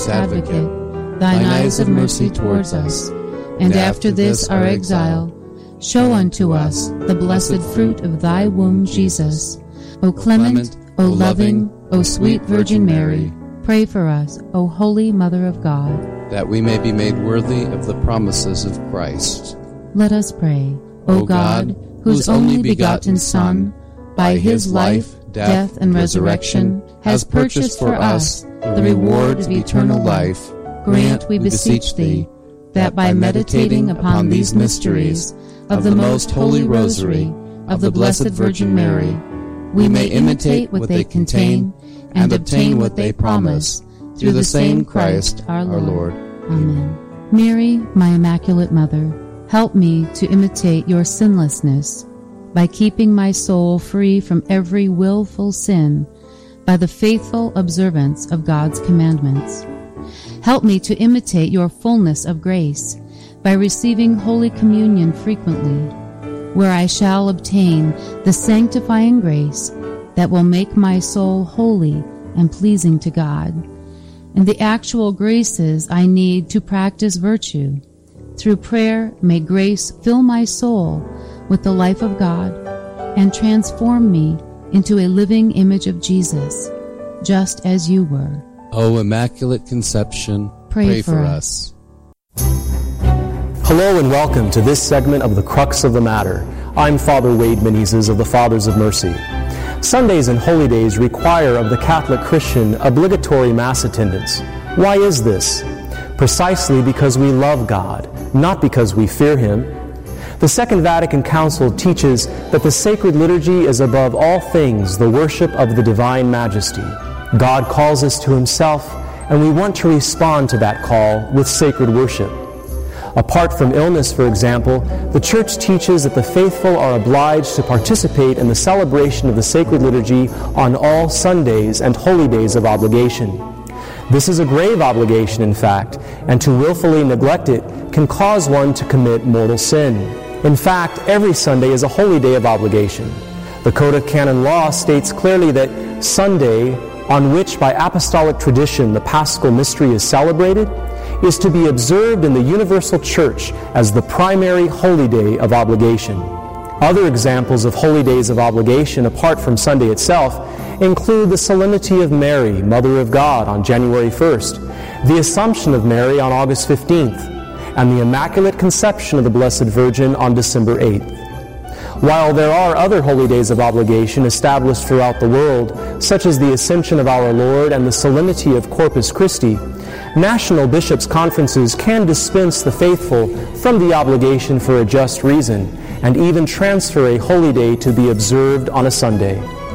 Advocate, thine eyes of mercy towards us, and after this our exile, show unto us the blessed fruit of thy womb, Jesus. O clement, O loving, O sweet Virgin Mary, pray for us, O holy Mother of God, that we may be made worthy of the promises of Christ. Let us pray. O God, whose only begotten Son, by his life, death, and resurrection, has purchased for us the reward of eternal life, grant, we beseech thee, that by meditating upon these mysteries of the most holy Rosary of the Blessed Virgin Mary, we may imitate what they contain and obtain what they promise, through the same Christ our Lord. Amen. Mary, my Immaculate Mother, help me to imitate your sinlessness by keeping my soul free from every willful sin by the faithful observance of God's commandments. Help me to imitate your fullness of grace by receiving Holy Communion frequently, where I shall obtain the sanctifying grace that will make my soul holy and pleasing to God, and the actual graces I need to practice virtue. Through prayer, may grace fill my soul with the life of God and transform me into a living image of Jesus, just as you were. O Immaculate Conception, pray for us. Hello and welcome to this segment of The Crux of the Matter. I'm Father Wade Menezes of the Fathers of Mercy. Sundays and holy days require of the Catholic Christian obligatory Mass attendance. Why is this? Precisely because we love God, not because we fear Him. The Second Vatican Council teaches that the sacred liturgy is above all things the worship of the Divine Majesty. God calls us to Himself, and we want to respond to that call with sacred worship. Apart from illness, for example, the Church teaches that the faithful are obliged to participate in the celebration of the sacred liturgy on all Sundays and holy days of obligation. This is a grave obligation, in fact, and to willfully neglect it can cause one to commit mortal sin. In fact, every Sunday is a holy day of obligation. The Code of Canon Law states clearly that Sunday, on which by apostolic tradition the Paschal Mystery is celebrated, is to be observed in the universal Church as the primary holy day of obligation. Other examples of holy days of obligation apart from Sunday itself include the Solemnity of Mary, Mother of God, on January 1st, the Assumption of Mary on August 15th, and the Immaculate Conception of the Blessed Virgin on December 8th. While there are other holy days of obligation established throughout the world, such as the Ascension of our Lord and the Solemnity of Corpus Christi, national bishops' conferences can dispense the faithful from the obligation for a just reason, and even transfer a holy day to be observed on a Sunday.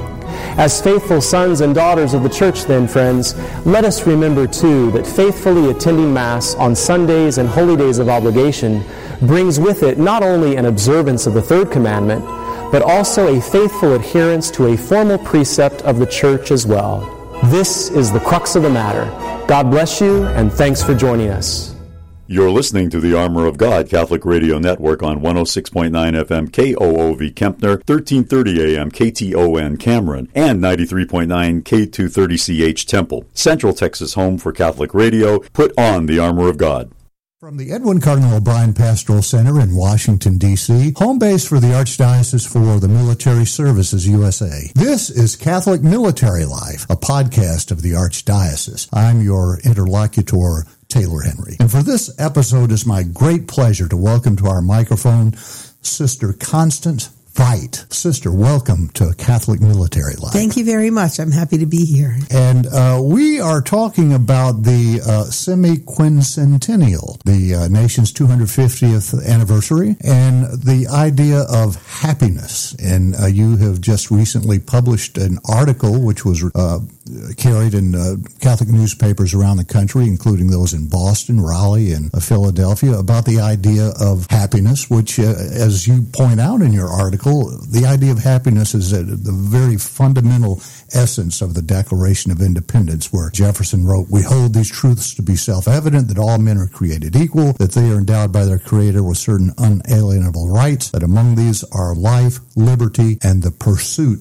As faithful sons and daughters of the Church, then, friends, let us remember, too, that faithfully attending Mass on Sundays and holy days of obligation brings with it not only an observance of the third commandment, but also a faithful adherence to a formal precept of the Church as well. This is the crux of the matter. God bless you, and thanks for joining us. You're listening to the Armor of God Catholic Radio Network on 106.9 FM KOOV Kempner, 1330 AM KTON Cameron, and 93.9 K230CH Temple. Central Texas home for Catholic radio. Put on the Armor of God. From the Edwin Cardinal O'Brien Pastoral Center in Washington, D.C., home base for the Archdiocese for the Military Services USA. This is Catholic Military Life, a podcast of the Archdiocese. I'm your interlocutor, Taylor Henry. And for this episode, it's my great pleasure to welcome to our microphone Sister Constance Veit. Sister, welcome to Catholic Military Life. Thank you very much. I'm happy to be here. And we are talking about the semi-quincentennial, the nation's 250th anniversary, and the idea of happiness. And you have just recently published an article which was carried in Catholic newspapers around the country, including those in Boston, Raleigh, and Philadelphia, about the idea of happiness, which, as you point out in your article, the idea of happiness is the very fundamental essence of the Declaration of Independence, where Jefferson wrote, "We hold these truths to be self-evident, that all men are created equal, that they are endowed by their Creator with certain unalienable rights, that among these are life, liberty, and the pursuit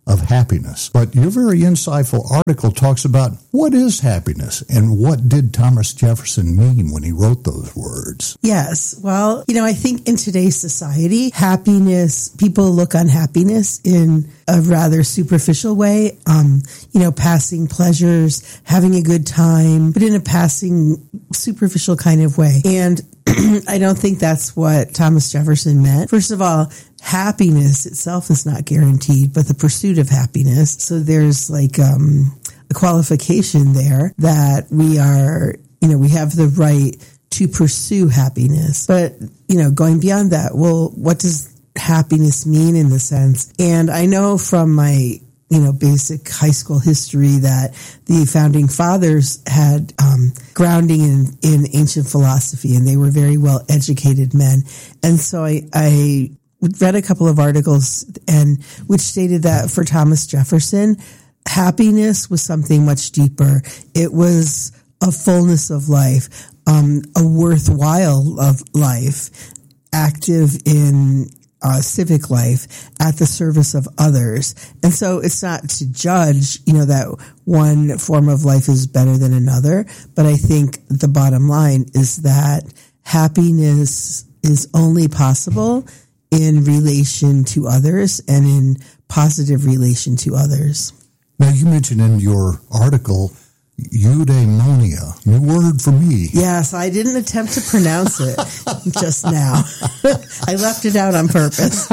of happiness. But your very insightful article talks about what is happiness and what did Thomas Jefferson mean when he wrote those words. Yes. Well, I think in today's society, happiness, people look on happiness in a rather superficial way, passing pleasures, having a good time, but in a passing, superficial kind of way. And I don't think that's what Thomas Jefferson meant. First of all, happiness itself is not guaranteed, but the pursuit of happiness. So there's like a qualification there that we are, we have the right to pursue happiness. But, going beyond that, well, what does happiness mean in the sense? And I know from my basic high school history that the founding fathers had grounding in ancient philosophy, and they were very well educated men. And so I read a couple of articles which stated that for Thomas Jefferson, happiness was something much deeper. It was a fullness of life, a worthwhile of life, active in civic life, at the service of others. And so it's not to judge, that one form of life is better than another. But I think the bottom line is that happiness is only possible in relation to others and in positive relation to others. Now, you mentioned in your article eudaimonia, new word for me. Yes, I didn't attempt to pronounce it just now. I left it out on purpose.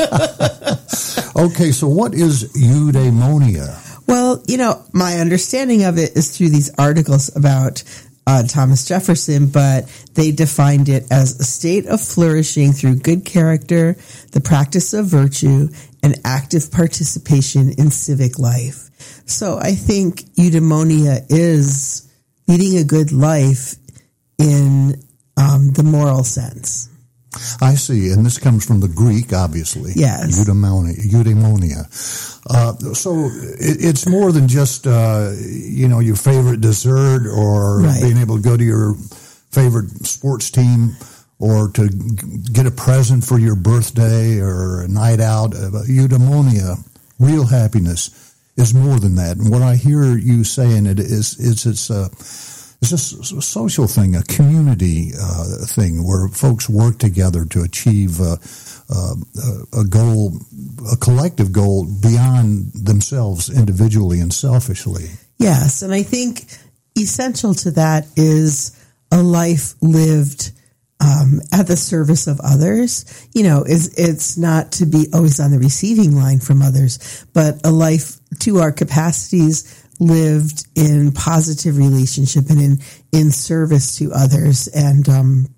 Okay, so what is eudaimonia? Well, my understanding of it is through these articles about Thomas Jefferson, but they defined it as a state of flourishing through good character, the practice of virtue, and active participation in civic life. So I think eudaimonia is leading a good life in the moral sense. I see, and this comes from the Greek, obviously. Yes. Eudaimonia. So it's more than just, your favorite dessert or being able to go to your favorite sports team or to get a present for your birthday or a night out. Eudaimonia, real happiness, is more than that. And what I hear you saying it's a social thing, a community thing where folks work together to achieve a goal, a collective goal beyond themselves individually and selfishly. Yes, and I think essential to that is a life lived at the service of others. It's not to be always on the receiving line from others, but a life to our capacities lived in positive relationship and in service to others. And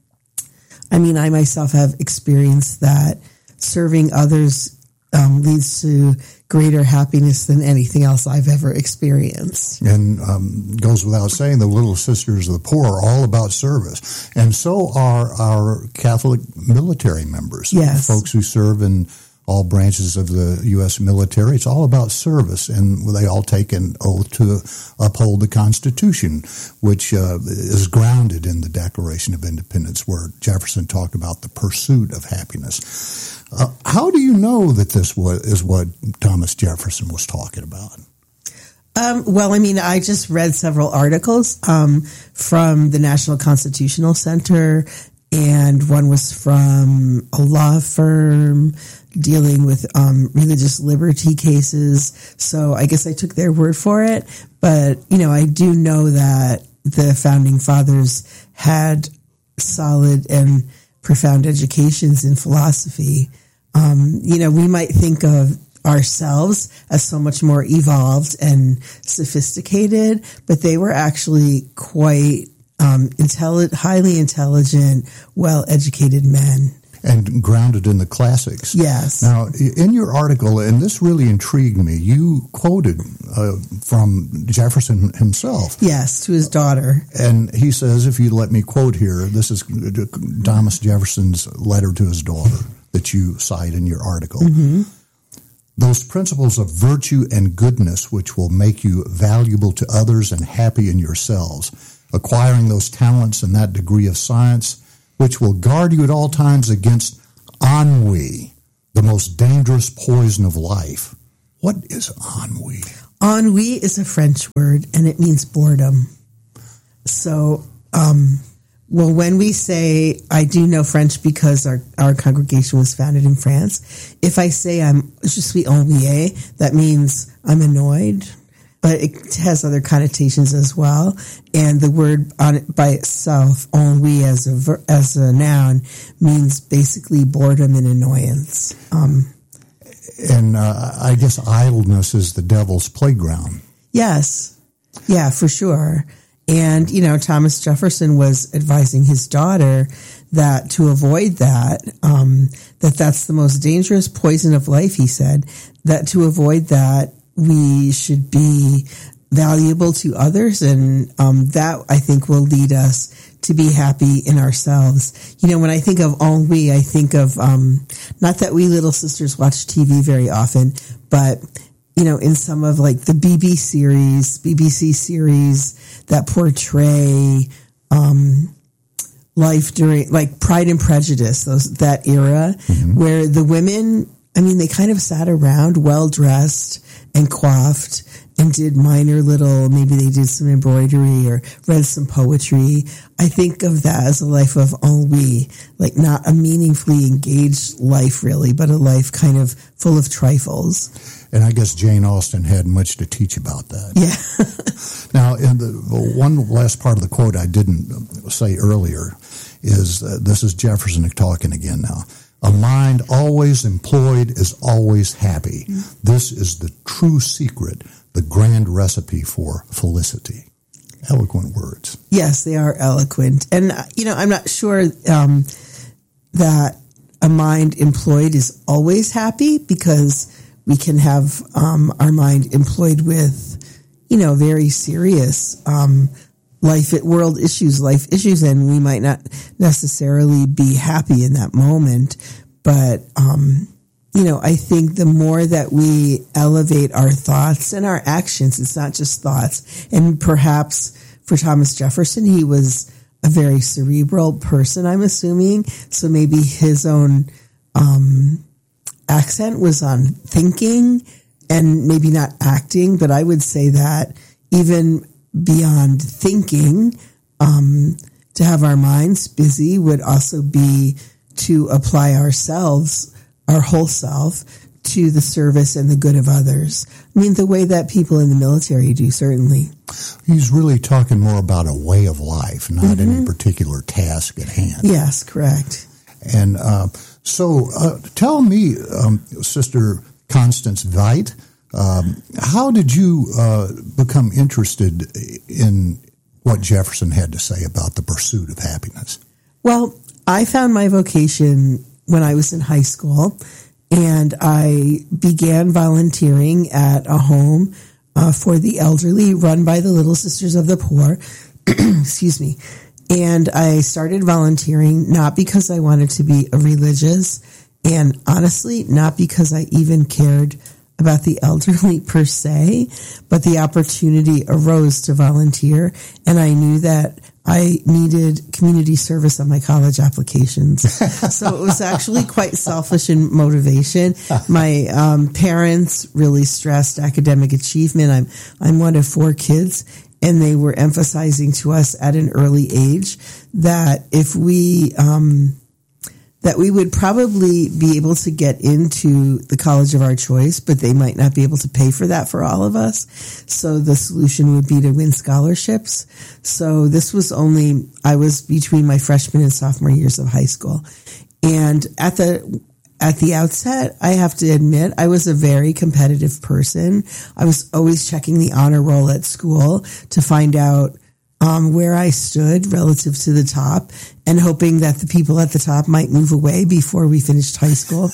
I myself have experienced that serving others leads to greater happiness than anything else I've ever experienced. And goes without saying, the Little Sisters of the Poor are all about service. And so are our Catholic military members. Yes. Folks who serve in all branches of the U.S. military. It's all about service, and they all take an oath to uphold the Constitution, which is grounded in the Declaration of Independence, where Jefferson talked about the pursuit of happiness. How do you know that this is what Thomas Jefferson was talking about? I just read several articles from the National Constitutional Center, and one was from a law firm dealing with religious liberty cases. So I guess I took their word for it. But, I do know that the Founding Fathers had solid and profound educations in philosophy. We might think of ourselves as so much more evolved and sophisticated, but they were actually quite highly intelligent, well-educated men. And grounded in the classics. Yes. Now, in your article, and this really intrigued me, you quoted from Jefferson himself. Yes, to his daughter. And he says, if you let me quote here, this is Thomas Jefferson's letter to his daughter that you cite in your article. Mm-hmm. Those principles of virtue and goodness which will make you valuable to others and happy in yourselves, acquiring those talents and that degree of science which will guard you at all times against ennui, the most dangerous poison of life. What is ennui? Ennui is a French word, and it means boredom. So, well, when we say, I do know French because our congregation was founded in France. If I say je suis ennuyé, that means I'm annoyed, but it has other connotations as well. And the word by itself, ennui as a noun, means basically boredom and annoyance. And I guess idleness is the devil's playground. Yes. Yeah, for sure. And, Thomas Jefferson was advising his daughter that to avoid that, that's the most dangerous poison of life, he said, that to avoid that, we should be valuable to others. And that, I think, will lead us to be happy in ourselves. When I think of ennui, I think of, not that we little sisters watch TV very often, but in some of like the BBC series that portray life during like Pride and Prejudice, that era, where the women, they kind of sat around well dressed and coiffed and did minor little, maybe they did some embroidery or read some poetry. I think of that as a life of ennui, like not a meaningfully engaged life really, but a life kind of full of trifles. And I guess Jane Austen had much to teach about that. Yeah. Now, in the one last part of the quote I didn't say earlier is, this is Jefferson talking again now. A mind always employed is always happy. This is the true secret, the grand recipe for felicity. Eloquent words. Yes, they are eloquent. And, I'm not sure that a mind employed is always happy, because we can have our mind employed with, very serious life issues, and we might not necessarily be happy in that moment. But, I think the more that we elevate our thoughts and our actions, it's not just thoughts. And perhaps for Thomas Jefferson, he was a very cerebral person, I'm assuming. So maybe his own accent was on thinking and maybe not acting. But I would say that even beyond thinking, to have our minds busy would also be to apply ourselves, our whole self, to the service and the good of others. The way that people in the military do, certainly. He's really talking more about a way of life, not any particular task at hand. Yes, correct. And so tell me, Sister Constance Veit, how did you become interested in what Jefferson had to say about the pursuit of happiness? Well, I found my vocation when I was in high school, and I began volunteering at a home for the elderly run by the Little Sisters of the Poor. Excuse me. And I started volunteering not because I wanted to be religious, and honestly, not because I even cared about the elderly per se, but the opportunity arose to volunteer, and I knew that I needed community service on my college applications. So it was actually quite selfish in motivation. My parents really stressed academic achievement. I'm one of 4 kids, and they were emphasizing to us at an early age that if we that we would probably be able to get into the college of our choice, but they might not be able to pay for that for all of us. So the solution would be to win scholarships. So this was I was between my freshman and sophomore years of high school. And at the outset, I have to admit, I was a very competitive person. I was always checking the honor roll at school to find out where I stood relative to the top, and hoping that the people at the top might move away before we finished high school.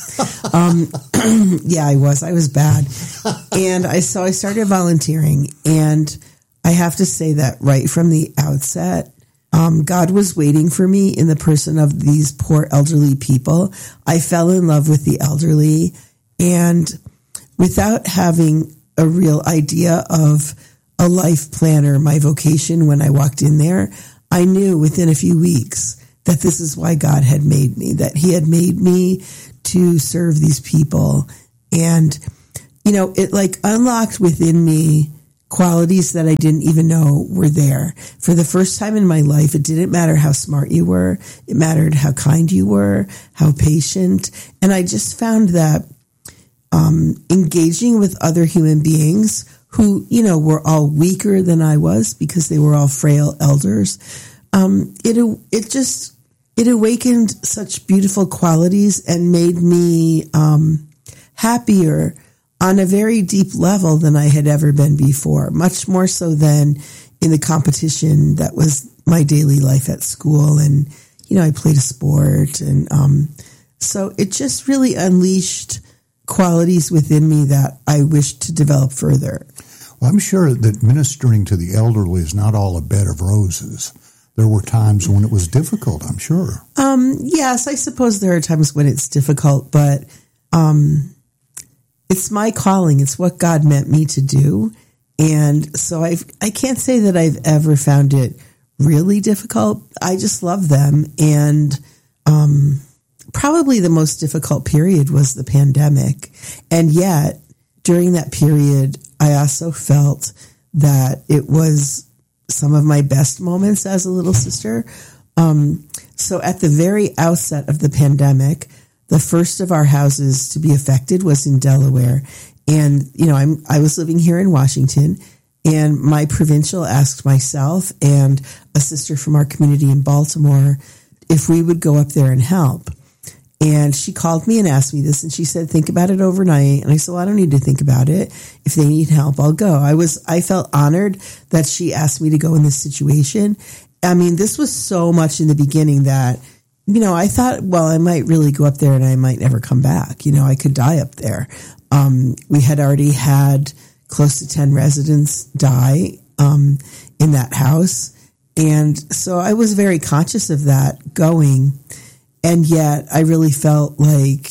Yeah, I was bad. And I started volunteering, and I have to say that right from the outset, God was waiting for me in the person of these poor elderly people. I fell in love with the elderly, and without having a real idea of a life planner, my vocation, when I walked in there, I knew within a few weeks that this is why God had made me, that he had made me to serve these people. And, it like unlocked within me qualities that I didn't even know were there. For the first time in my life, it didn't matter how smart you were. It mattered how kind you were, how patient. And I just found that engaging with other human beings who, were all weaker than I was because they were all frail elders, it awakened such beautiful qualities and made me happier on a very deep level than I had ever been before, much more so than in the competition that was my daily life at school. And, I played a sport. And so it just really unleashed qualities within me that I wish to develop further. Well, I'm sure that ministering to the elderly is not all a bed of roses. There were times when it was difficult, I'm sure. Yes, I suppose there are times when it's difficult, but it's my calling. It's what God meant me to do. And so I can't say that I've ever found it really difficult. I just love them. And probably the most difficult period was the pandemic. And yet, during that period, I also felt that it was some of my best moments as a little sister. So at the very outset of the pandemic, the first of our houses to be affected was in Delaware. And, I was living here in Washington, and my provincial asked myself and a sister from our community in Baltimore if we would go up there and help. And she called me and asked me this, and she said, think about it overnight. And I said, well, I don't need to think about it. If they need help, I'll go. I felt honored that she asked me to go in this situation. I mean, this was so much in the beginning that, I thought, well, I might really go up there and I might never come back. I could die up there. We had already had close to 10 residents die in that house. And so I was very conscious of that going. And yet I really felt like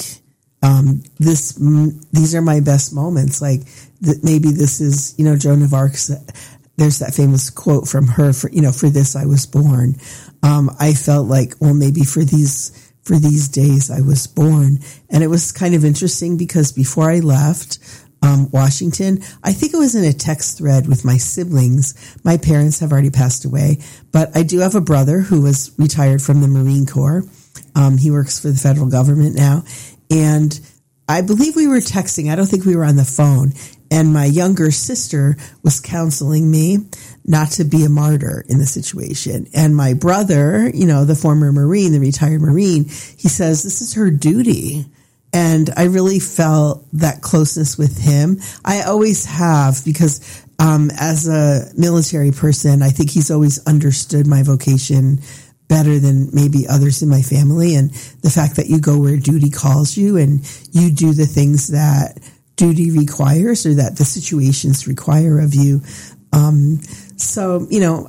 these are my best moments. Like maybe this is, Joan of Arc. There's that famous quote from her, for this I was born. I felt like, well, maybe for these days I was born. And it was kind of interesting because before I left Washington, I think it was in a text thread with my siblings. My parents have already passed away, but I do have a brother who was retired from the Marine Corps. He works for the federal government now. And I believe we were texting. I don't think we were on the phone. And my younger sister was counseling me not to be a martyr in the situation. And my brother, the former Marine, the retired Marine, he says, this is her duty. And I really felt that closeness with him. I always have, because as a military person, I think he's always understood my vocation better than maybe others in my family. And the fact that you go where duty calls you and you do the things that duty requires or that the situations require of you. So,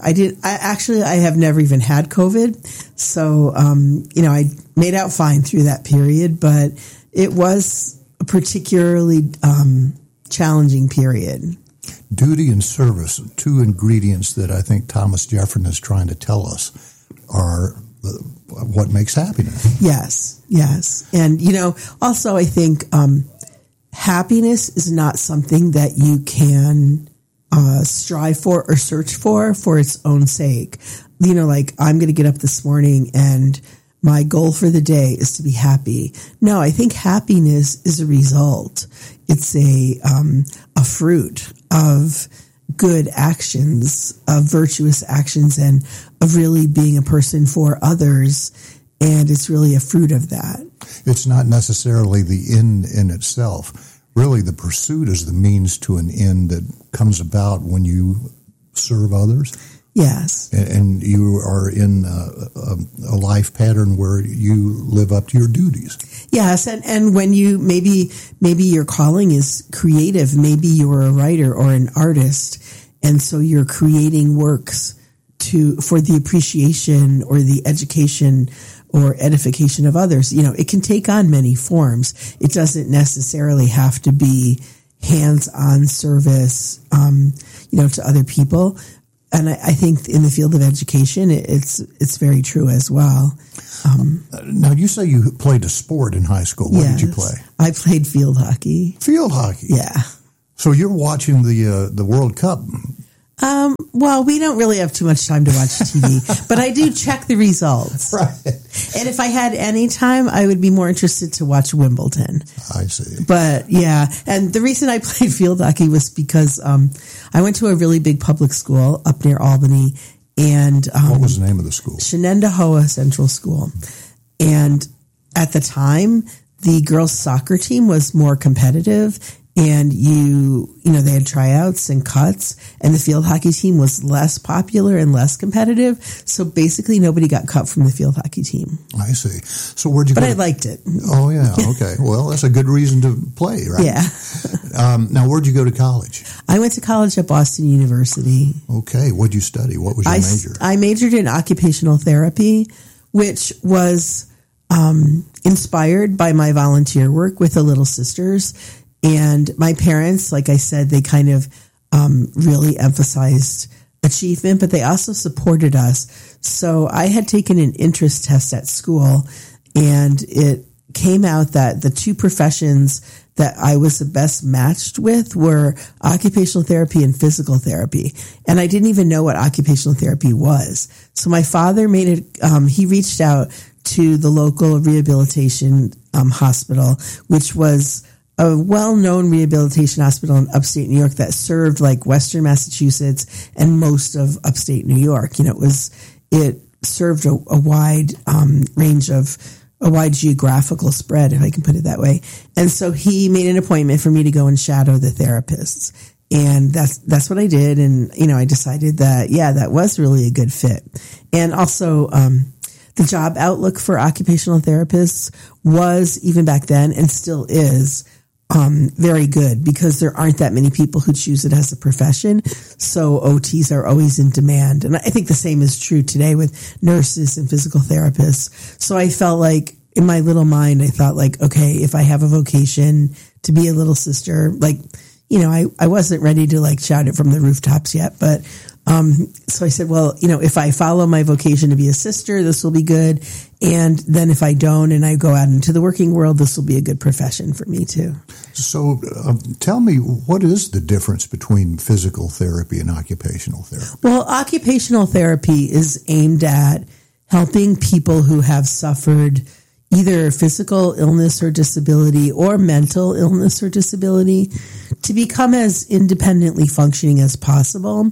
I have never even had COVID. So, I made out fine through that period, but it was a particularly challenging period. Duty and service, two ingredients that I think Thomas Jefferson is trying to tell us are what makes happiness. Yes. And, also I think happiness is not something that you can strive for or search for its own sake. Like I'm going to get up this morning and my goal for the day is to be happy. No, I think happiness is a result. It's a fruit of good actions, of virtuous actions, and of really being a person for others. And it's really a fruit of that. It's not necessarily the end in itself. Really, the pursuit is the means to an end that comes about when you serve others. Yes. And you are in a life pattern where you live up to your duties. Yes. And when you, maybe your calling is creative, maybe you're a writer or an artist, and so you're creating works for the appreciation or the education or edification of others. It can take on many forms. It doesn't necessarily have to be hands-on service, to other people. and I think in the field of education, it's very true as well. Now, you say you played a sport in high school. What did you play? I played field hockey. Field hockey? Yeah. So you're watching the World Cup? Well, we don't really have too much time to watch TV, but I do check the results. Right. And if I had any time, I would be more interested to watch Wimbledon. I see. But yeah, and the reason I played field hockey was because I went to a really big public school up near Albany. And what was the name of the school? Shenendehowa Central School. And at the time, the girls' soccer team was more competitive. And you know, they had tryouts and cuts, and the field hockey team was less popular and less competitive. So basically nobody got cut from the field hockey team. I see. So where'd you go? But I liked it. Oh, yeah. Okay. Well, that's a good reason to play, right? Yeah. Now, where'd you go to college? I went to college at Boston University. Okay. What'd you study? What was your major? I majored in occupational therapy, which was inspired by my volunteer work with the Little Sisters. And my parents, like I said, they kind of really emphasized achievement, but they also supported us. So I had taken an interest test at school, and it came out that the two professions that I was the best matched with were occupational therapy and physical therapy. And I didn't even know what occupational therapy was. So my father made it, he reached out to the local rehabilitation hospital, which was a well-known rehabilitation hospital in upstate New York that served like Western Massachusetts and most of upstate New York. You know, it served a wide range of a wide geographical spread, if I can put it that way. And so he made an appointment for me to go and shadow the therapists. And that's what I did. And, you know, I decided that, yeah, that was really a good fit. And also, the job outlook for occupational therapists was, even back then and still is, very good, because there aren't that many people who choose it as a profession. So OTs are always in demand. And I think the same is true today with nurses and physical therapists. So I felt like, in my little mind, I thought like, okay, if I have a vocation to be a little sister, like, you know, I wasn't ready to like shout it from the rooftops yet, but so I said, well, you know, if I follow my vocation to be a sister, this will be good. And then if I don't and I go out into the working world, this will be a good profession for me too. So tell me, what is the difference between physical therapy and occupational therapy? Well, occupational therapy is aimed at helping people who have suffered either physical illness or disability or mental illness or disability to become as independently functioning as possible.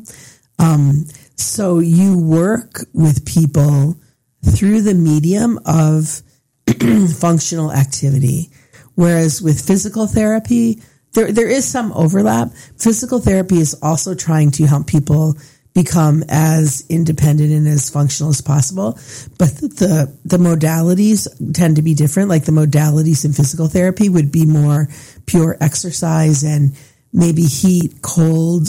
So you work with people through the medium of functional activity. Whereas with physical therapy, there is some overlap. Physical therapy is also trying to help people become as independent and as functional as possible. But the modalities tend to be different. Like the modalities in physical therapy would be more pure exercise and maybe heat, cold,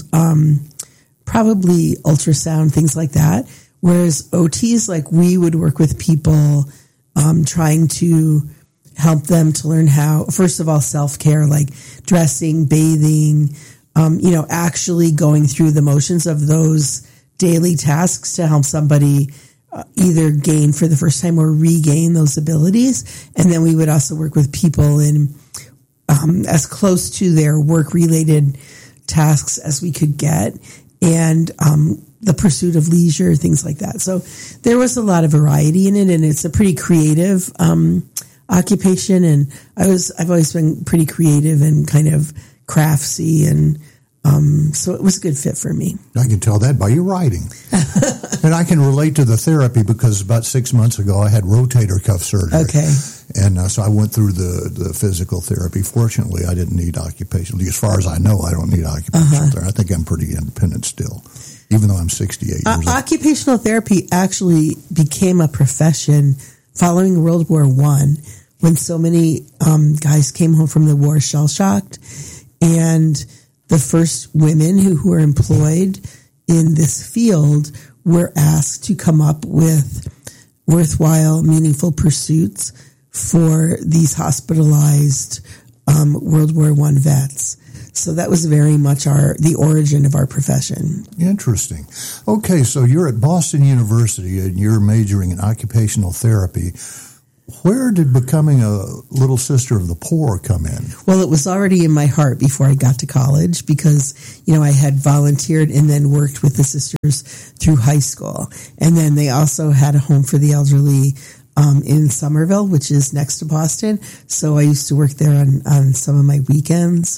probably ultrasound, things like that. Whereas OTs, like we would work with people trying to help them to learn how, first of all, self-care, like dressing, bathing, actually going through the motions of those daily tasks to help somebody either gain for the first time or regain those abilities. And then we would also work with people in as close to their work-related tasks as we could get, and the pursuit of leisure, things like that. So there was a lot of variety in it, and it's a pretty creative occupation. And I've always been pretty creative and kind of craftsy, and so it was a good fit for me. I can tell that by your writing. And I can relate to the therapy because about 6 months ago I had rotator cuff surgery. Okay. And so I went through the physical therapy. Fortunately, I didn't need occupational. As far as I know, I don't need occupational therapy. I think I'm pretty independent still, even though I'm 68 years old. Occupational therapy actually became a profession following World War I, when so many guys came home from the war shell-shocked, and the first women who were employed in this field were asked to come up with worthwhile, meaningful pursuits for these hospitalized World War I vets. So that was very much the origin of our profession. Interesting. Okay, so you're at Boston University and you're majoring in occupational therapy. Where did becoming a Little Sister of the Poor come in? Well, it was already in my heart before I got to college because, I had volunteered and then worked with the sisters through high school. And then they also had a home for the elderly in Somerville, which is next to Boston. So I used to work there on some of my weekends.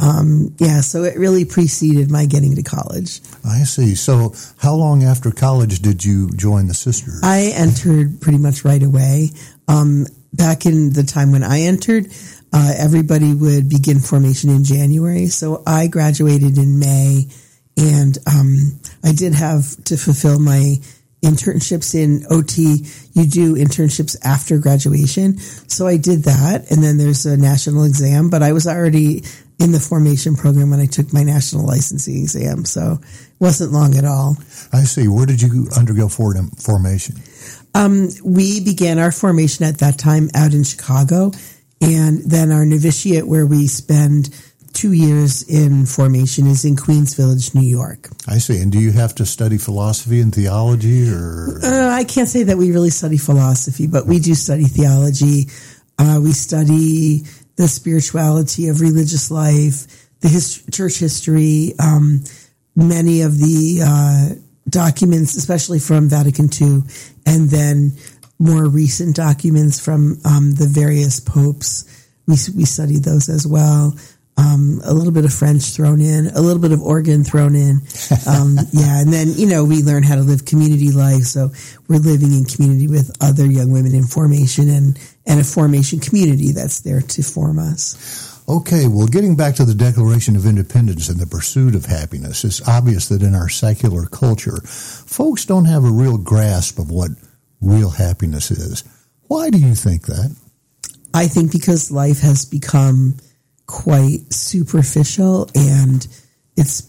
So it really preceded my getting to college. I see. So how long after college did you join the sisters? I entered pretty much right away. Back in the time when I entered, everybody would begin formation in January. So I graduated in May, and I did have to fulfill my internships in OT. You do internships after graduation. So I did that, and then there's a national exam, but I was already in the formation program when I took my national licensing exam, so it wasn't long at all. I see. Where did you undergo formation? We began our formation at that time out in Chicago, and then our novitiate, where we spend 2 years in formation, is in Queens Village, New York. I see. And do you have to study philosophy and theology, or? I can't say that we really study philosophy, but we do study theology. We study the spirituality of religious life, the church history, many of the documents, especially from Vatican II, and then more recent documents from the various popes. We study those as well. A little bit of French thrown in, a little bit of organ thrown in. And then, we learn how to live community life. So we're living in community with other young women in formation and a formation community that's there to form us. Okay, well, getting back to the Declaration of Independence and the pursuit of happiness, it's obvious that in our secular culture, folks don't have a real grasp of what real happiness is. Why do you think that? I think because life has become quite superficial, and it's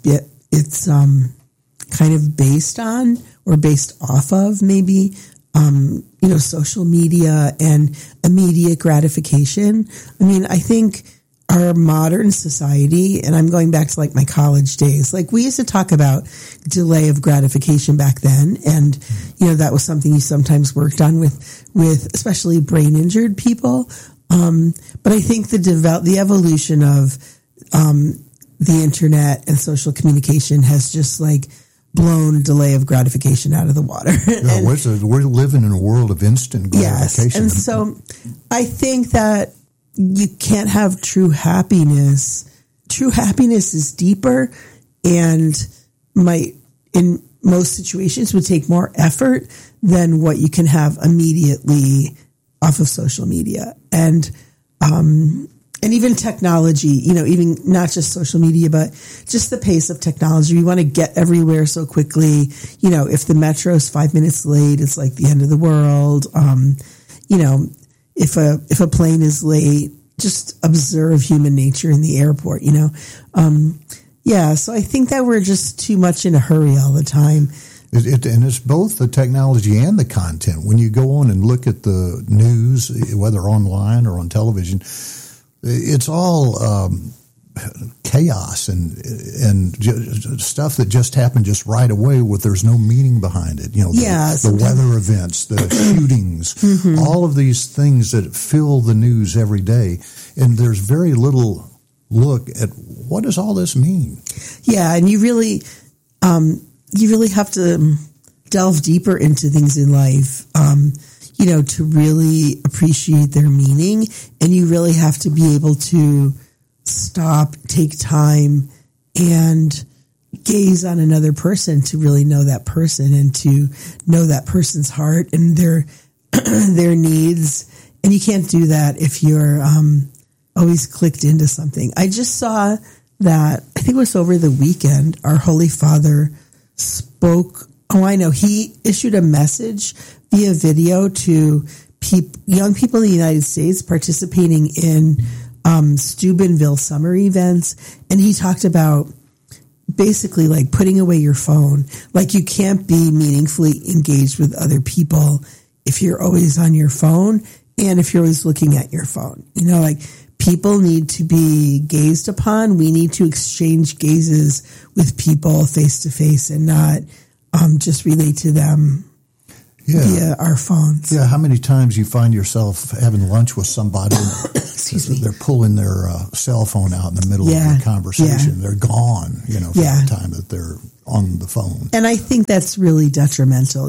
kind of based on or based off of maybe social media and immediate gratification. I mean, I think our modern society, and I'm going back to like my college days, like we used to talk about delay of gratification back then, and that was something you sometimes worked on with especially brain injured people. But I think the evolution of the internet and social communication has just like blown delay of gratification out of the water. We're living in a world of instant gratification. Yes, and so I think that you can't have true happiness. True happiness is deeper and might, in most situations, would take more effort than what you can have immediately off of social media. And even technology, even not just social media, but just the pace of technology. We want to get everywhere so quickly. If the metro is 5 minutes late, it's like the end of the world. If a plane is late, just observe human nature in the airport, so I think that we're just too much in a hurry all the time. And it's both the technology and the content. When you go on and look at the news, whether online or on television, it's all chaos and stuff that just happened just right away there's no meaning behind it. The weather events, the shootings, all of these things that fill the news every day. And there's very little look at what does all this mean? Yeah, and you really have to delve deeper into things in life, to really appreciate their meaning. And you really have to be able to stop, take time, and gaze on another person to really know that person and to know that person's heart and their needs. And you can't do that if you're always clicked into something. I just saw that, I think it was over the weekend, our Holy Father spoke. He issued a message via video to young people in the United States participating in Steubenville summer events. And he talked about basically like putting away your phone. Like you can't be meaningfully engaged with other people if you're always on your phone and if you're always looking at your phone. people need to be gazed upon. We need to exchange gazes with people face to face and not just relate to them via our phones. Yeah, how many times you find yourself having lunch with somebody and Excuse me. they're pulling their cell phone out in the middle of the conversation. They're gone, from the time that they're on the phone. And I think that's really detrimental.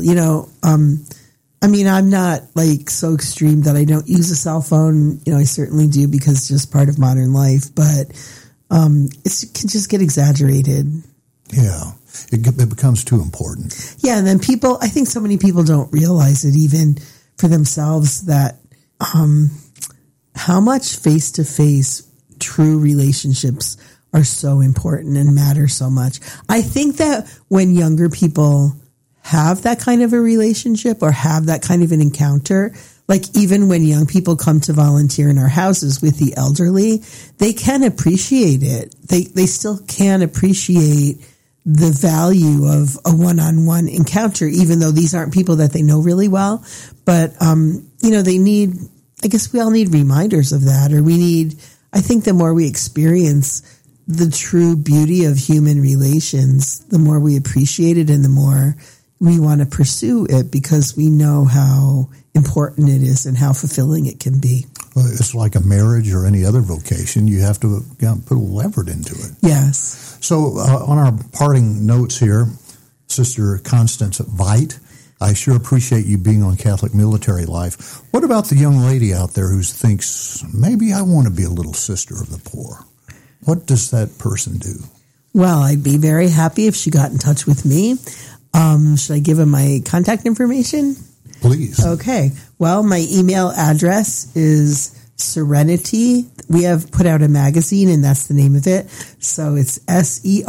I'm not like so extreme that I don't use a cell phone. I certainly do because it's just part of modern life, but it can just get exaggerated. Yeah. It becomes too important. Yeah. And then I think so many people don't realize it even for themselves that how much face-to-face true relationships are so important and matter so much. I think that when younger people have that kind of a relationship or have that kind of an encounter, like even when young people come to volunteer in our houses with the elderly, they can appreciate it. They still can appreciate the value of a one-on-one encounter, even though these aren't people that they know really well. But, they need, I guess we all need reminders of that, or I think the more we experience the true beauty of human relations, the more we appreciate it and the more we want to pursue it because we know how important it is and how fulfilling it can be. Well, it's like a marriage or any other vocation. You have to put a little effort into it. Yes. So on our parting notes here, Sister Constance Veit, I sure appreciate you being on Catholic Military Life. What about the young lady out there who thinks, maybe I want to be a little sister of the poor? What does that person do? Well, I'd be very happy if she got in touch with me. Should I give him my contact information? Please. Okay. Well, my email address is Serenity. We have put out a magazine, and that's the name of it. So it's SERENITY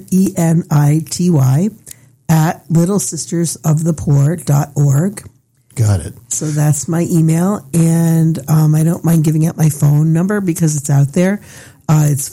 at littlesistersofthepoor.org. Got it. So that's my email, and I don't mind giving out my phone number because it's out there. It's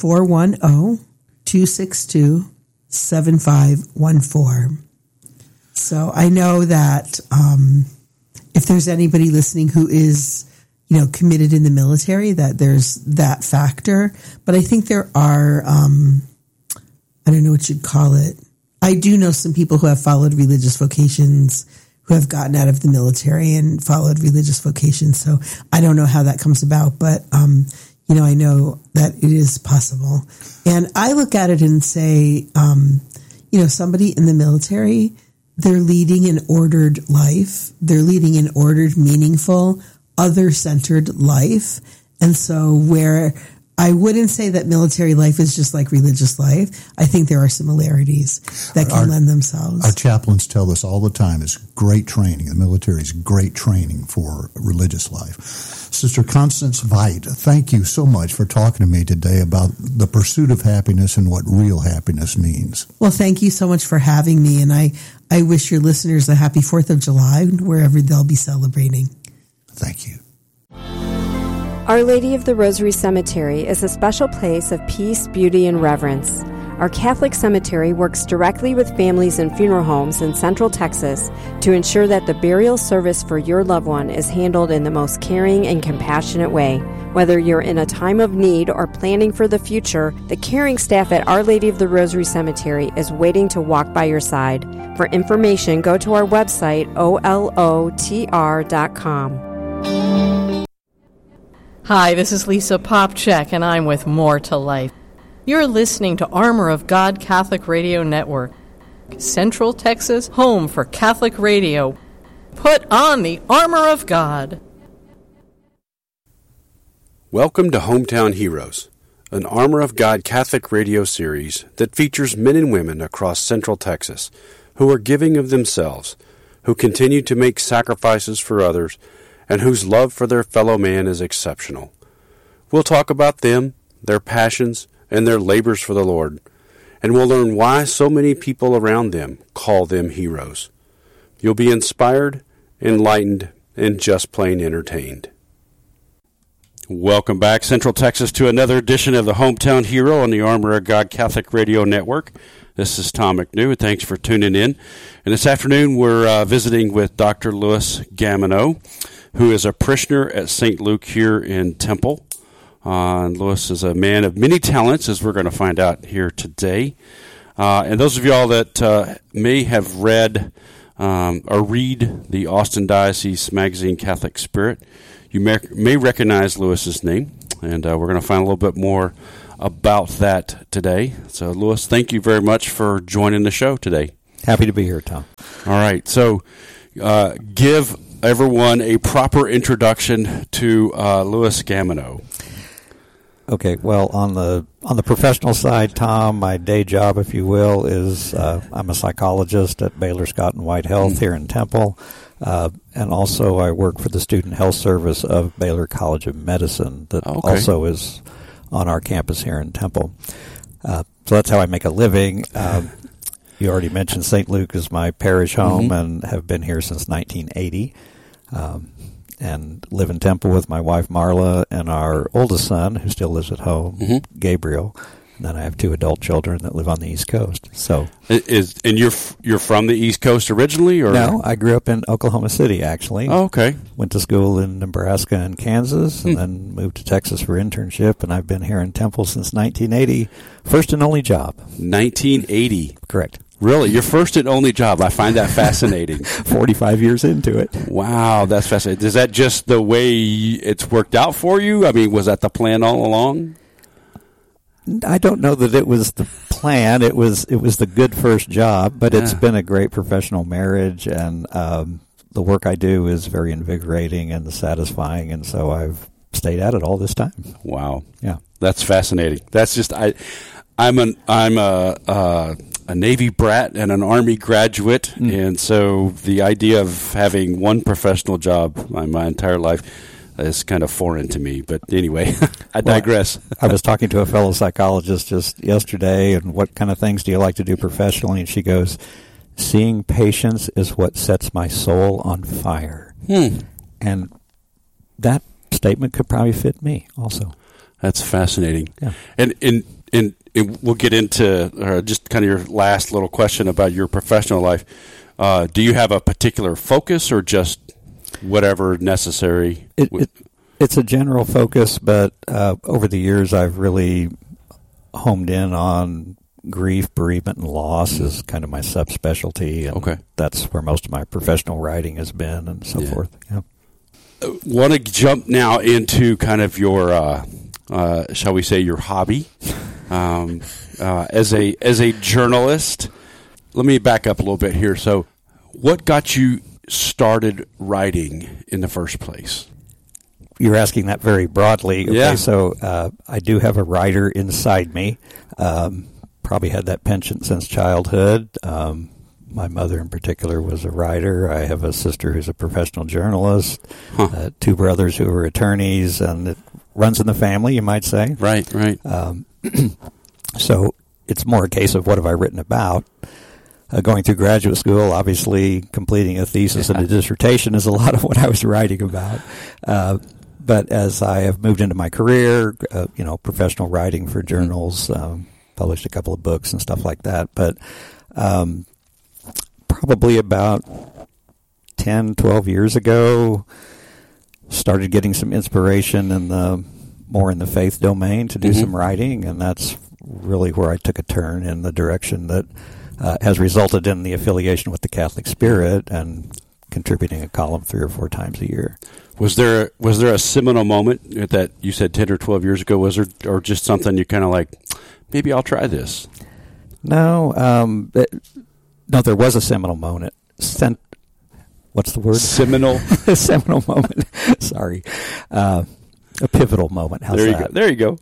410-262-7514. So I know that if there's anybody listening who is, committed in the military, that there's that factor. But I think there are, I don't know what you'd call it. I do know some people who have followed religious vocations, who have gotten out of the military and followed religious vocations. So I don't know how that comes about, but, I know that it is possible. And I look at it and say, somebody in the military, they're leading an ordered life. They're leading an ordered, meaningful, other-centered life. And so where I wouldn't say that military life is just like religious life. I think there are similarities that can lend themselves. Our chaplains tell us all the time it's great training. The military is great training for religious life. Sister Constance Veit, thank you so much for talking to me today about the pursuit of happiness and what real happiness means. Well, thank you so much for having me, and I wish your listeners a happy 4th of July wherever they'll be celebrating. Thank you. Our Lady of the Rosary Cemetery is a special place of peace, beauty, and reverence. Our Catholic cemetery works directly with families and funeral homes in Central Texas to ensure that the burial service for your loved one is handled in the most caring and compassionate way. Whether you're in a time of need or planning for the future, the caring staff at Our Lady of the Rosary Cemetery is waiting to walk by your side. For information, go to our website, olotr.com. Hi, this is Lisa Popchak, and I'm with More to Life. You're listening to Armor of God Catholic Radio Network, Central Texas, home for Catholic radio. Put on the armor of God. Welcome to Hometown Heroes, an Armor of God Catholic radio series that features men and women across Central Texas who are giving of themselves, who continue to make sacrifices for others, and whose love for their fellow man is exceptional. We'll talk about them, their passions, and their labors for the Lord, and we'll learn why so many people around them call them heroes. You'll be inspired, enlightened, and just plain entertained. Welcome back, Central Texas, to another edition of the Hometown Hero on the Armor of God Catholic Radio Network. This is Tom McNew. Thanks for tuning in. And this afternoon we're visiting with Dr. Louis Gamoneau, who is a parishioner at St. Luke here in Temple. And Lewis is a man of many talents, as we're going to find out here today. And those of y'all that may have read or read the Austin Diocese magazine Catholic Spirit, you may recognize Lewis's name, and we're going to find a little bit more about that today. So, Lewis, thank you very much for joining the show today. Happy to be here, Tom. All right, so give everyone a proper introduction to Lewis Gamino. Okay, well, on the professional side, Tom, my day job, if you will, is I'm a psychologist at Baylor Scott and White Health here in Temple, and also I work for the Student Health Service of Baylor College of Medicine that also is on our campus here in Temple. So that's how I make a living. You already mentioned St. Luke is my parish home and have been here since 1980. And live in Temple with my wife Marla and our oldest son, who still lives at home, Gabriel. And then I have 2 adult children that live on the East Coast. So, and you're from the East Coast originally, or no? I grew up in Oklahoma City, actually. Oh, okay. Went to school in Nebraska and Kansas, and then moved to Texas for internship. And I've been here in Temple since 1980. First and only job. 1980. Correct. Really? Your first and only job. I find that fascinating. 45 years into it. Wow, that's fascinating. Is that just the way it's worked out for you? I mean, was that the plan all along? I don't know that it was the plan. It was the good first job, but it's been a great professional marriage, and the work I do is very invigorating and satisfying, and so I've stayed at it all this time. Wow. Yeah. That's fascinating. That's just I'm a Navy brat and an Army graduate, and so the idea of having one professional job my entire life is kind of foreign to me. But anyway, I digress. I was talking to a fellow psychologist just yesterday, and what kind of things do you like to do professionally? And she goes, seeing patients is what sets my soul on fire. And that statement could probably fit me also. That's fascinating. Yeah. And we'll get into just kind of your last little question about your professional life. Do you have a particular focus or just whatever necessary? It's a general focus, but over the years I've really homed in on grief, bereavement, and loss is kind of my subspecialty, and that's where most of my professional writing has been and so forth. Yeah. Want to jump now into kind of your, shall we say, your hobby as a journalist. Let me back up a little bit here. So, what got you started writing in the first place? You're asking that very broadly. Okay, yeah. So I do have a writer inside me. Probably had that penchant since childhood. My mother in particular was a writer. I have a sister who's a professional journalist, 2 brothers who are attorneys, and it runs in the family, you might say. Right. So it's more a case of what have I written about. Going through graduate school, obviously completing a thesis and a dissertation is a lot of what I was writing about. But as I have moved into my career, professional writing for journals, published a couple of books and stuff like that. But probably about 10, 12 years ago, started getting some inspiration in the faith domain to do some writing, and that's really where I took a turn in the direction that has resulted in the affiliation with the Catholic Spirit and contributing a column 3 or 4 times a year. Was there a seminal moment that you said 10 or 12 years ago? Was there, or just something you kind of like, maybe I'll try this? No, there was a seminal moment. What's the word? Seminal? A seminal moment. Sorry. A pivotal moment. How's that? There you go.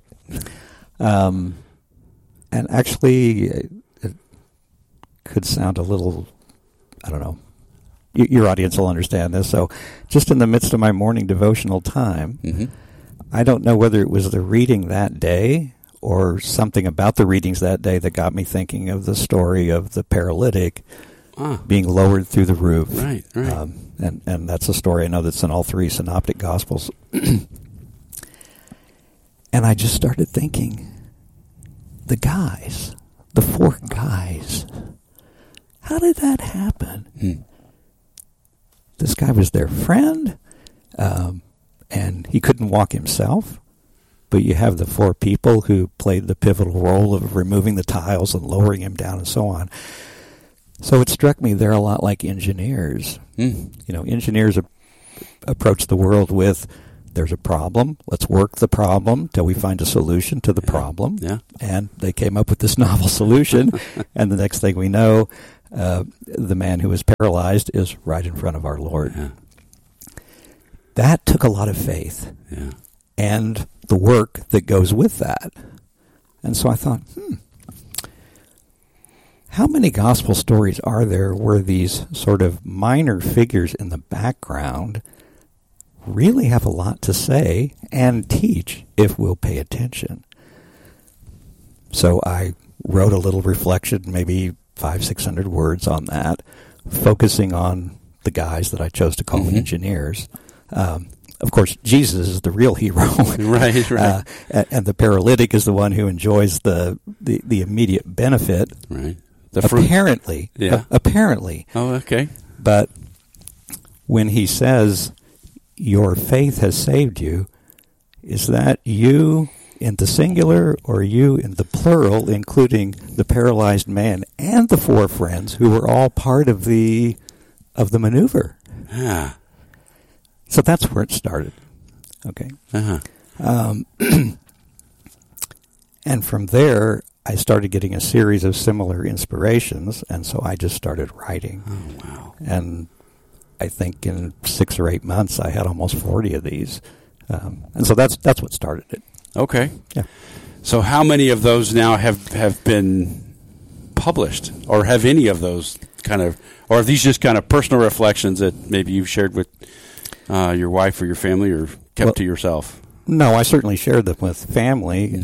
And actually, it could sound a little, I don't know, your audience will understand this. So just in the midst of my morning devotional time, I don't know whether it was the reading that day or something about the readings that day that got me thinking of the story of the paralytic being lowered through the roof. Right. And that's a story I know that's in all 3 synoptic gospels. And I just started thinking, the 4 guys, how did that happen? This guy was their friend, and he couldn't walk himself. but you have the four people who played the pivotal role of removing the tiles and lowering him down and so on. So it struck me they're a lot like engineers. Engineers approach the world with, there's a problem, let's work the problem till we find a solution to the problem. Yeah. And they came up with this novel solution, and the next thing we know, the man who was paralyzed is right in front of our Lord. Yeah. That took a lot of faith. Yeah. And the work that goes with that. And so I thought, how many gospel stories are there where these sort of minor figures in the background really have a lot to say and teach if we'll pay attention? So I wrote a little reflection, maybe 500-600 words on that, focusing on the guys that I chose to call engineers. Of course, Jesus is the real hero. Right. And the paralytic is the one who enjoys the immediate benefit. Right. Apparently. Yeah. Apparently. Oh, okay. But when he says, your faith has saved you, is that you in the singular or you in the plural, including the paralyzed man and the four friends who were all part of the maneuver? Yeah. So that's where it started. Okay. And from there, I started getting a series of similar inspirations, and so I just started writing. Oh, wow. And I think in 6 or 8 months, I had almost 40 of these. And so that's what started it. Okay. Yeah. So how many of those now have been published, or have any of those or are these just kind of personal reflections that maybe you've shared with your wife or your family, or kept to yourself? No, I certainly shared them with family.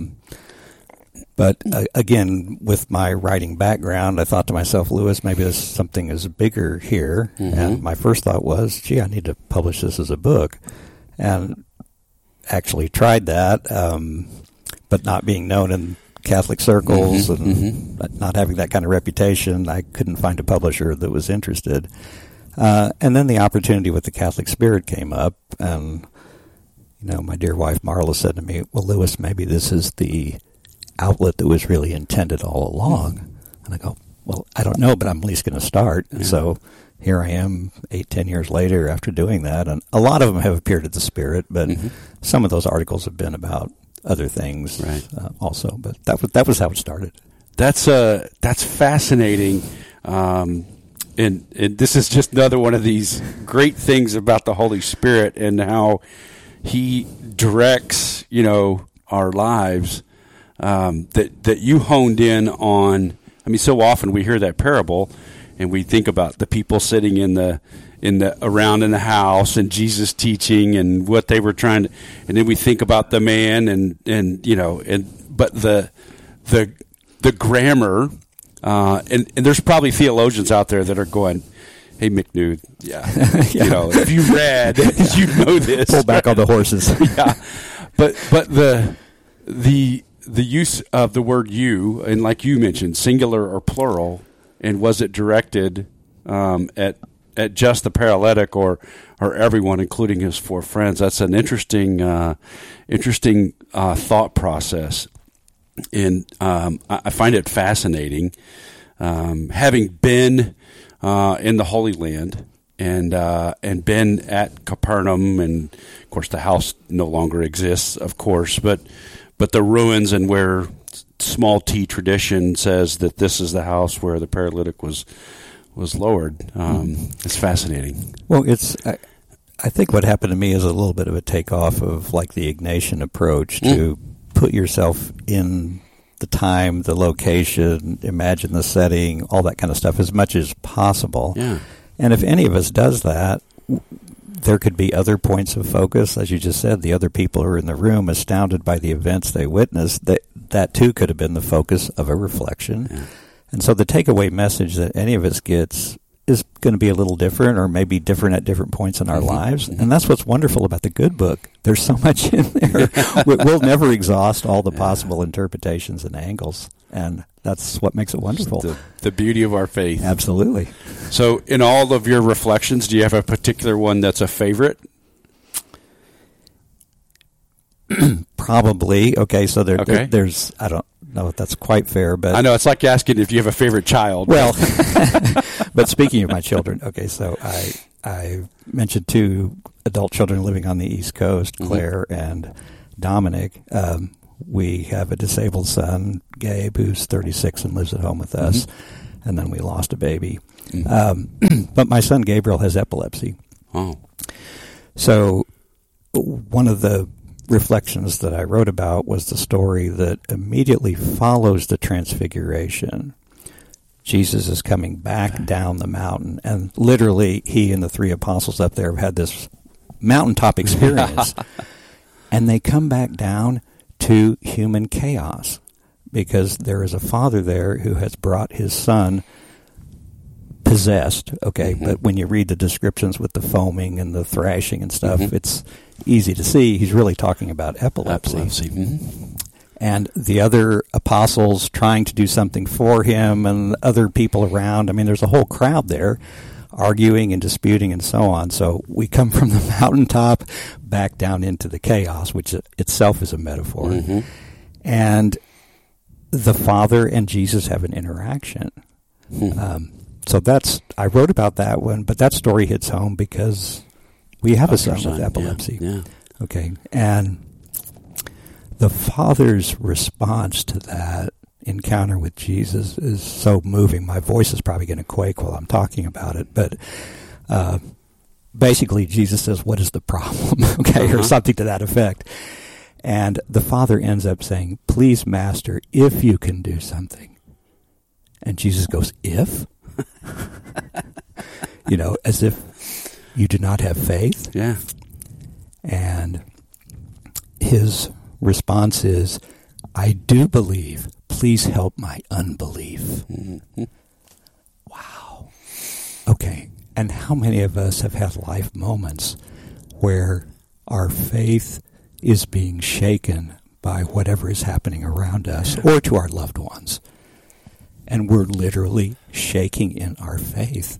But again, with my writing background, I thought to myself, Lewis, maybe there's something is bigger here. And my first thought was, gee, I need to publish this as a book. And actually tried that, but not being known in Catholic circles and not having that kind of reputation, I couldn't find a publisher that was interested. And then the opportunity with the Catholic Spirit came up, and my dear wife Marla said to me, well, Lewis, maybe this is the outlet that was really intended all along. And I go, well, I don't know, but I'm at least going to start. And so here I am 8-10 years later after doing that, and a lot of them have appeared at the Spirit, but some of those articles have been about other things also. But that was how it started. That's fascinating. And this is just another one of these great things about the Holy Spirit and how He directs, our lives. That you honed in on. I mean, so often we hear that parable, and we think about the people sitting around in the house, and Jesus teaching, and what they were trying to, and then we think about the man, but the grammar, and there's probably theologians out there that are going, hey, McNew, if you read, you know this. Pull back on the horses. But the use of the word you, and like you mentioned, singular or plural, and was it directed at just the paralytic or everyone, including his four friends? That's an interesting thought process, and I find it fascinating. Having been in the Holy Land and been at Capernaum, and of course the house no longer exists, of course, but the ruins, and where small t tradition says that this is the house where the paralytic was lowered. It's fascinating. Well, I think what happened to me is a little bit of a takeoff of like the Ignatian approach to put yourself in the time, the location, imagine the setting, all that kind of stuff as much as possible. Yeah. And if any of us does that, there could be other points of focus. As you just said, the other people who are in the room astounded by the events they witnessed, that too could have been the focus of a reflection. Yeah. And so the takeaway message that any of us gets is going to be a little different, or maybe different at different points in our lives. And that's what's wonderful about the good book. There's so much in there. We'll never exhaust all the possible interpretations and angles. And that's what makes it wonderful. The beauty of our faith. Absolutely. So in all of your reflections, do you have a particular one that's a favorite? Probably. Okay, so there's, I don't know if that's quite fair, but... I know, it's like asking if you have a favorite child. Well, but speaking of my children, okay, so I mentioned 2 adult children living on the East Coast, Claire and Dominic. We have a disabled son, Gabe, who's 36 and lives at home with us, and then we lost a baby. But my son Gabriel has epilepsy. Oh. So one of the reflections that I wrote about was the story that immediately follows the transfiguration. Jesus is coming back down the mountain, and literally he and the 3 apostles up there have had this mountaintop experience, and they come back down to human chaos because there is a father there who has brought his son possessed, but when you read the descriptions with the foaming and the thrashing and stuff, it's easy to see he's really talking about epilepsy. And the other apostles trying to do something for him and other people around. I mean, there's a whole crowd there arguing and disputing and so on. So we come from the mountaintop back down into the chaos, which itself is a metaphor. And the Father and Jesus have an interaction. So I wrote about that one, but that story hits home because we have a son with epilepsy. Yeah. Okay. And the Father's response to that encounter with Jesus is so moving. My voice is probably going to quake while I'm talking about it, but basically Jesus says, "What is the problem?" Or something to that effect. And the Father ends up saying, "Please, Master, if you can do something." And Jesus goes, "If?" As if you do not have faith. Yeah. And his response is, "I do believe. Please help my unbelief." Wow. Okay. And how many of us have had life moments where our faith is being shaken by whatever is happening around us or to our loved ones? And we're literally shaking in our faith,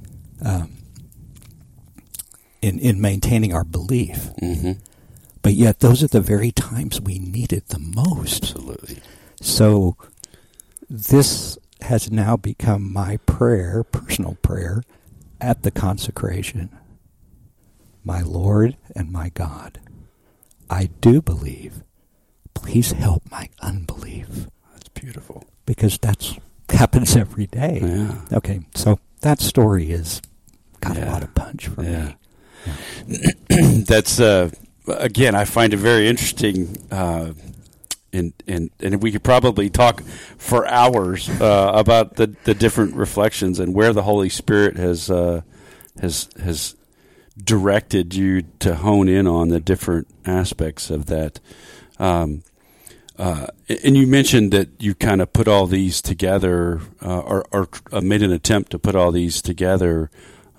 in maintaining our belief. But yet those are the very times we need it the most. Absolutely. So this has now become my prayer, personal prayer, at the consecration. My Lord and my God, I do believe. Please help my unbelief. That's beautiful. Because that's happens every day. Yeah. Okay, so that story has got a lot of punch for me. That's again, I find it very interesting, and we could probably talk for hours about the different reflections and where the Holy Spirit has directed you to hone in on the different aspects of that. And you mentioned that you kind of put all these together, or made an attempt to put all these together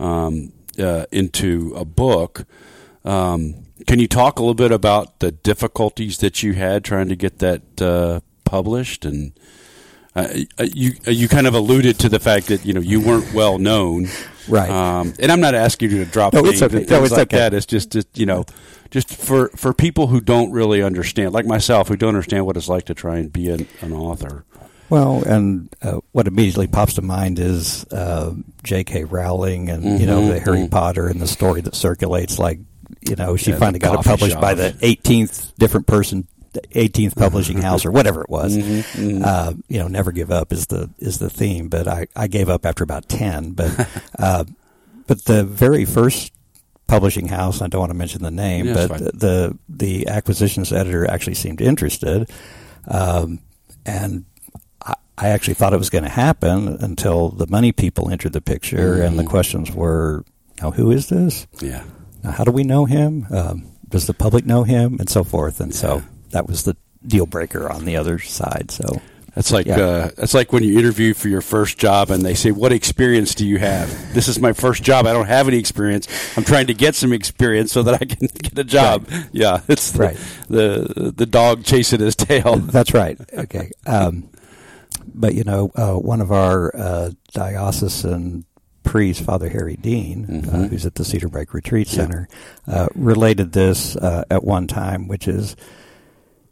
into a book. Can you talk a little bit about the difficulties that you had trying to get that published? And you kind of alluded to the fact that you weren't well known, right? And I'm not asking you to drop names and things like that. It's just just for people who don't really understand, like myself, who don't understand what it's like to try and be an author. Well, and what immediately pops to mind is J.K. Rowling and the Harry Potter and the story that circulates. Like she finally got it published by the 18th different person, 18th publishing house or whatever it was. Never give up is the theme. But I gave up after about 10. But but the very first publishing house, I don't want to mention the name, but the acquisitions editor actually seemed interested, and I actually thought it was going to happen until the money people entered the picture, and the questions were, "Now, who is this? Yeah. Now, how do we know him? Does the public know him?" And so forth. And so that was the deal breaker on the other side. So that's like when you interview for your first job and they say, "What experience do you have?" "This is my first job. I don't have any experience. I'm trying to get some experience so that I can get a job." Right. Yeah, it's the dog chasing his tail. That's right. Okay. But one of our diocesan priest, Father Harry Dean, who's at the Cedar Break Retreat Center, related this at one time, which is,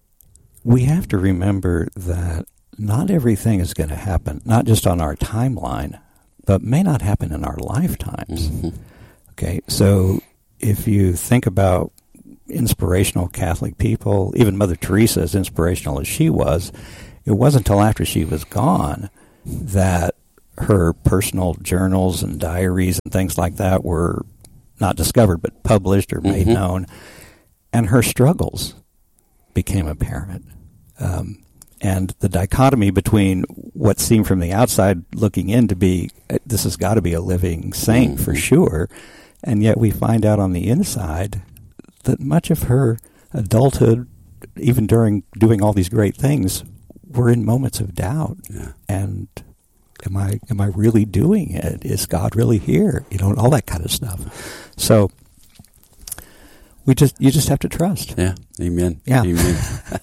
we have to remember that not everything is going to happen, not just on our timeline, but may not happen in our lifetimes. Mm-hmm. Okay, so if you think about inspirational Catholic people, even Mother Teresa, as inspirational as she was, it wasn't until after she was gone that her personal journals and diaries and things like that were not discovered, but published or made known, and her struggles became apparent. And the dichotomy between what seemed from the outside looking in to be, this has got to be a living saint for sure, and yet we find out on the inside that much of her adulthood, even during doing all these great things, were in moments of doubt. Yeah. And am I really doing it? Is God really here? All that kind of stuff. So you just have to trust. Yeah. Amen. Yeah. Amen.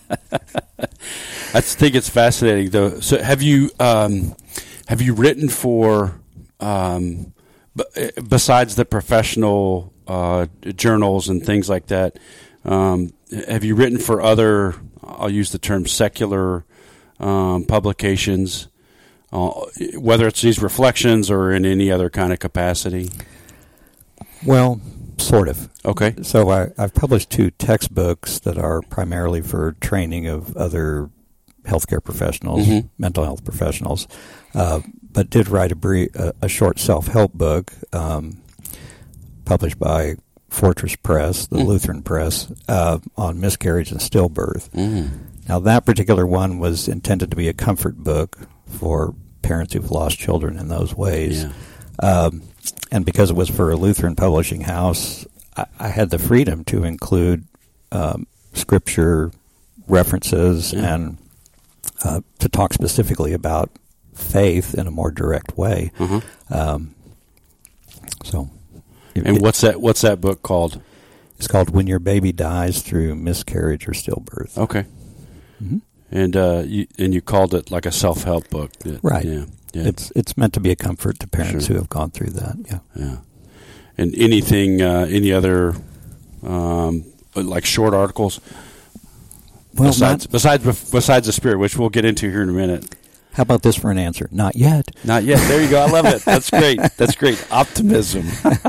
I think it's fascinating, though. So have you written for besides the professional journals and things like that? Have you written for other? I'll use the term secular publications, whether it's these reflections or in any other kind of capacity? Well, sort of. Okay. So I've published 2 textbooks that are primarily for training of other healthcare professionals, mental health professionals, but did write a short self-help book published by Fortress Press, the Lutheran Press, on miscarriage and stillbirth. Now, that particular one was intended to be a comfort book for parents who've lost children in those ways. Yeah. And because it was for a Lutheran publishing house, I had the freedom to include scripture references and to talk specifically about faith in a more direct way. And what's that book called? It's called When Your Baby Dies Through Miscarriage or Stillbirth. Okay. And you called it like a self-help book. Right. Yeah. It's meant to be a comfort to parents who have gone through that. Yeah. Yeah. And any other like short articles? Well, besides the Spirit, which we'll get into here in a minute. How about this for an answer? Not yet. Not yet. There you go. I love it. That's great. That's great. Optimism.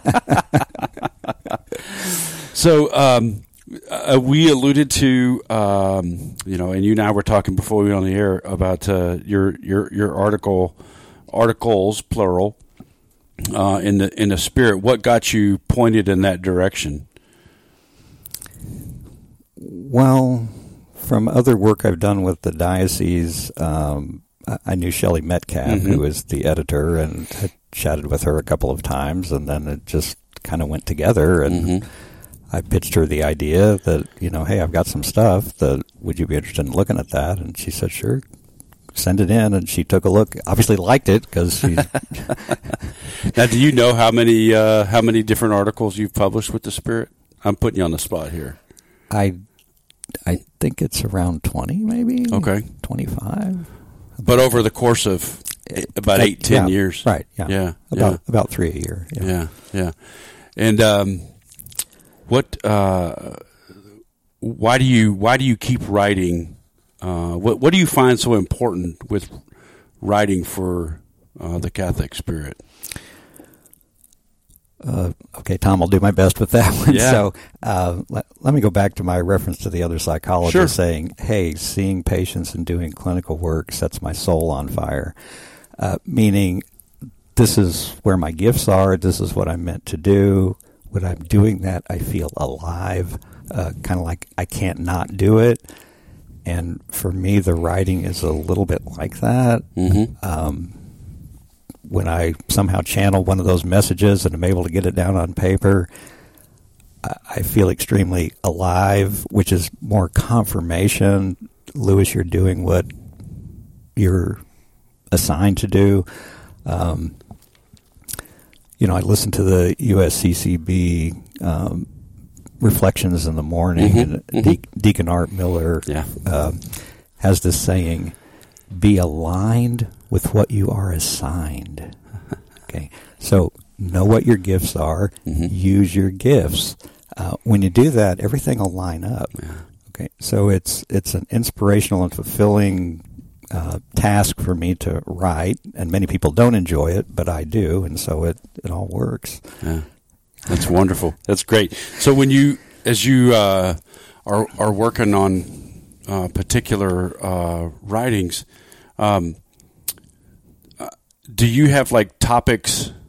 So we alluded to, and you and I were talking before we went on the air about your articles, plural, in the Spirit. What got you pointed in that direction? Well, from other work I've done with the diocese, I knew Shelley Metcalf, who was the editor, and had chatted with her a couple of times, and then it just kind of went together, and I pitched her the idea that, hey, I've got some stuff that, would you be interested in looking at that? And she said, sure, send it in, and she took a look, obviously liked it, because she... Now, do you know how many different articles you've published with the Spirit? I'm putting you on the spot here. I think it's around 20, maybe. Okay. 25. But over the course of about 8-10 years. Right, yeah. About 3 a year. Yeah. And why do you keep writing? What do you find so important with writing for the Catholic Spirit? Okay, Tom, I'll do my best with that one. Yeah. So let me go back to my reference to the other psychologist saying, hey, seeing patients and doing clinical work sets my soul on fire, meaning this is where my gifts are, this is what I'm meant to do. When I'm doing that, I feel alive, kind of like I can't not do it. And for me, the writing is a little bit like that. When I somehow channel one of those messages and I'm able to get it down on paper, I feel extremely alive, which is more confirmation. Louis, you're doing what you're assigned to do. I listen to the USCCB Reflections in the Morning, and Deacon Art Miller has this saying, be aligned with what you are assigned. Okay, so know what your gifts are, use your gifts. When you do that, everything will line up. Okay, so it's an inspirational and fulfilling task for me to write, and many people don't enjoy it, but I do, and so it all works. Yeah, that's wonderful. That's great. So when you, as you are working on particular writings, do you have like topics